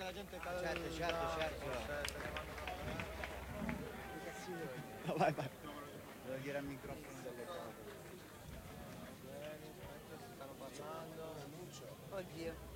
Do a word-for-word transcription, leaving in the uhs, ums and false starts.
la gente cade. Certo, certo, certo. No, vai, vai. Devo dire al microfono delle cose. Vieni, aspetta, si stanno parlando. Oddio.